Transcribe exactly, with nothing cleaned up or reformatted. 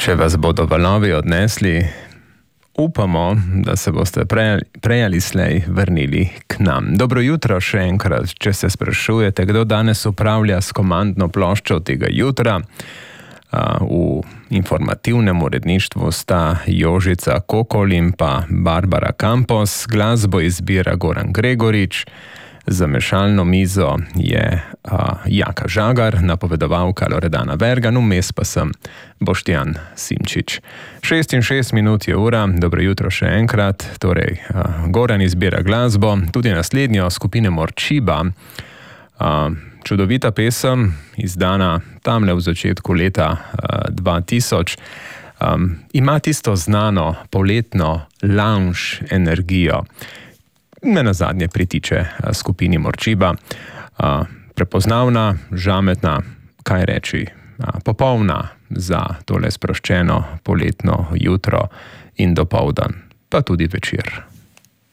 Če vas bodo valovi odnesli, upamo, da se boste prej, prej ali slej vrnili k nam. Dobro jutro še enkrat, če se sprašujete, kdo danes upravlja s komandno ploščo tega jutra. V informativnem uredništvu sta Jožica Kokol in pa Barbara Campos, glasbo izbira Goran Gregorič, za mešalno mizo je a, Jaka Žagar, napovedovalka Loredana Vergan, vmes pa sem Boštjan Simčič. Šest in šest minut je ura, dobro jutro še enkrat, torej a, Goran izbira glasbo, tudi naslednjo skupine Morčiba, a, čudovita pesem, izdana tamle v začetku leta a, dva tisoč, a, ima tisto znano poletno lounge energijo. Me na zadnje pritiče skupini Morčiba. Prepoznavna, žametna, kaj reči, popolna za tole sproščeno poletno jutro in dopoldan, pa tudi večer.